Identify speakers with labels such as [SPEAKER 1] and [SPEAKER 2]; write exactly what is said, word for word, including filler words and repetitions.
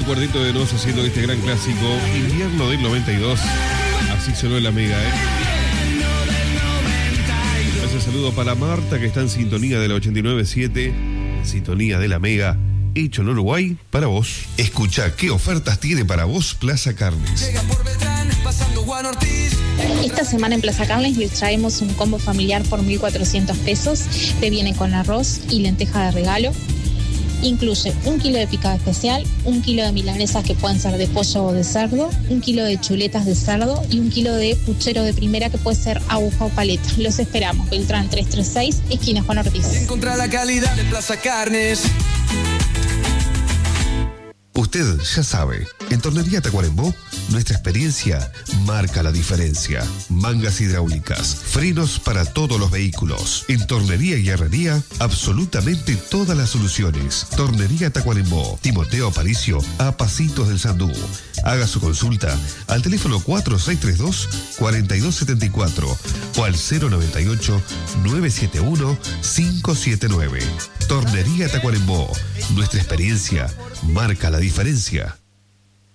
[SPEAKER 1] el cuarteto de Nos haciendo este gran clásico, invierno del noventa y dos. Así sonó en la Mega, ¿eh? Ese saludo para Marta, que está en sintonía de la ochenta y nueve punto siete, en sintonía de la Mega, hecho en Uruguay, para vos. Escucha qué ofertas tiene para vos Plaza Carnes.
[SPEAKER 2] Esta semana en Plaza Carnes les traemos un combo familiar por mil cuatrocientos pesos. Te viene con arroz y lenteja de regalo. Incluye un kilo de picada especial, un kilo de milanesas que pueden ser de pollo o de cerdo, un kilo de chuletas de cerdo y un kilo de puchero de primera que puede ser aguja o paleta. Los esperamos. Beltrán trescientos treinta y seis, esquina Juan Ortiz.
[SPEAKER 3] Encontrar la calidad de Plaza Carnes.
[SPEAKER 4] Usted ya sabe, en Tornería Tacuarembó, nuestra experiencia marca la diferencia. Mangas hidráulicas, frenos para todos los vehículos. En Tornería y Herrería, absolutamente todas las soluciones. Tornería Tacuarembó, Timoteo Aparicio, a pasitos del Sandú. Haga su consulta al teléfono cuatro seis tres dos, cuatro dos siete cuatro o al cero noventa y ocho, nueve siete uno, cinco siete nueve. Tornería Tacuarembó, nuestra experiencia marca la diferencia.